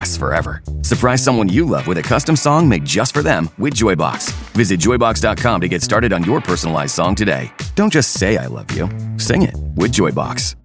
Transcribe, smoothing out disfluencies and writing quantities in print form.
lasts forever. Surprise someone you love with a custom song made just for them with JoyBox. Visit JoyBox.com to get started on your personalized song today. Don't just say I love you. Sing it with JoyBox.